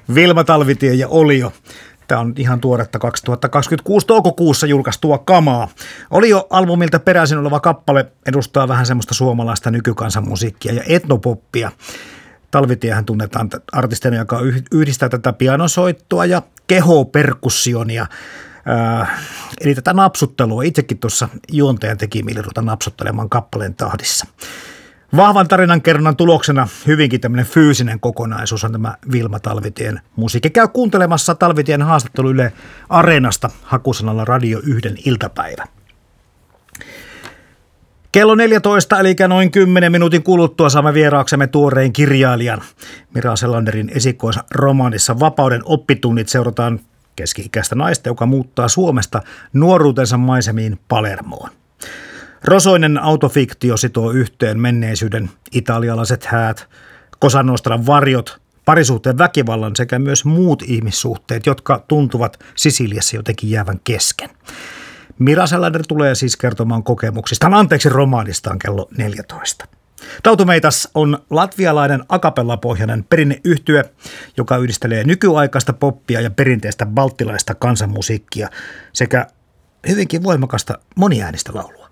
Vilma Talvitie ja Olio. Tämä on ihan tuoretta 2026 toukokuussa julkaistua kamaa. Olio-albumilta peräisin oleva kappale edustaa vähän semmoista suomalaista nykykansanmusiikkia ja etnopoppia. Talvitiehän tunnetaan artistina, joka yhdistää tätä pianosoittoa ja kehoperkussionia. Eli tätä napsuttelua. Itsekin tuossa juontajan teki mieli ruveta napsuttelemaan kappaleen tahdissa. Vahvan tarinankerronnan tuloksena hyvinkin tämmöinen fyysinen kokonaisuus on tämä Vilma Talvitien musiikki. Käy kuuntelemassa Talvitien haastattelu Yle Areenasta hakusanalla Radio 1 iltapäivä. Kello 14, eli noin 10 minuutin kuluttua saamme vieraaksemme tuoreen kirjailijan. Mira Selanderin esikoisromaanissa Vapauden oppitunnit seurataan keski-ikäistä naista, joka muuttaa Suomesta nuoruutensa maisemiin Palermoon. Rosoinen autofiktio sitoo yhteen menneisyyden italialaiset häät, Cosa Nostran varjot, parisuhteen väkivallan sekä myös muut ihmissuhteet, jotka tuntuvat Sisiliassa jotenkin jäävän kesken. Mira Selander tulee siis kertomaan kokemuksistaan, romaanistaan kello 14. Tautumeitas on latvialainen akapellapohjainen perinneyhtye, joka yhdistelee nykyaikaista poppia ja perinteistä balttilaista kansanmusiikkia sekä hyvinkin voimakasta moniäänistä laulua.